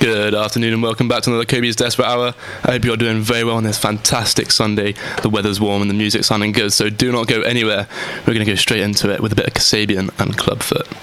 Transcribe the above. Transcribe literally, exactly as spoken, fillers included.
Good afternoon and welcome back to another Kobe's Desperate Hour. I hope you're doing very well on this fantastic Sunday. The weather's warm and the music's sounding good, so do not go anywhere. We're going to go straight into it with a bit of Kasabian and Clubfoot.